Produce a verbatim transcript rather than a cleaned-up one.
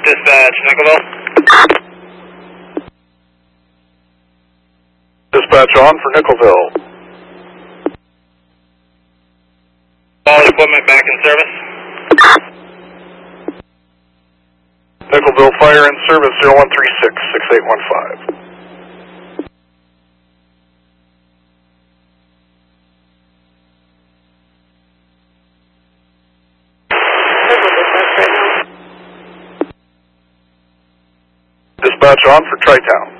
Dispatch, Nickelville. Dispatch on for Nickelville. All equipment back in service. Nickelville Fire in service zero one three six, six eight one five. Dispatch on for Tri-Town.